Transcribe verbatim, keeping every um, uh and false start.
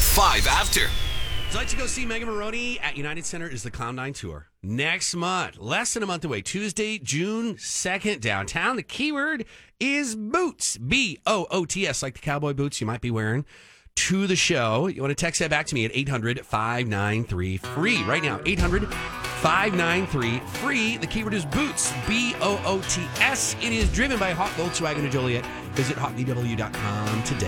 five after. I'd like to go see Megan Maroney at United Center is the Cloud Nine Tour. Next month, less than a month away, Tuesday, June second, downtown. The keyword is boots, B O O T S, like the cowboy boots you might be wearing to the show. You want to text that back to me at eight hundred, five nine three, free. Right now, eight hundred, five nine three, free. The keyword is boots, B O O T S. It is driven by Hawk Volkswagen of Joliet. Visit hawk v w dot com today.